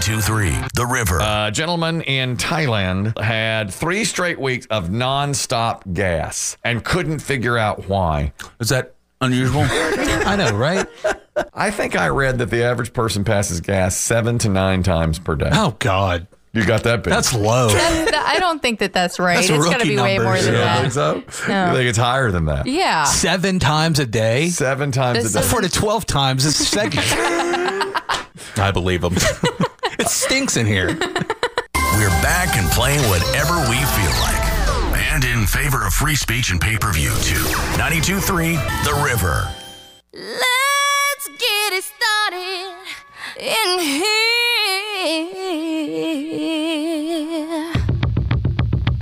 92.3 The River. A gentleman in Thailand had 3 straight weeks of nonstop gas and couldn't figure out why. Is that unusual? I know, right? I think I read that the average person passes gas 7 to 9 times per day. Oh, God. You got that big? That's low. I don't think that's right. That's It's got to be way more than You that. think so? No. You think it's higher than that? Yeah. 7 times a day? 7 times This a day. 4 to 12 times a second. I believe them. It stinks in here. We're back and playing whatever we feel like. And in favor of free speech and pay-per-view, too. 92.3 The River. Let's get it started in here.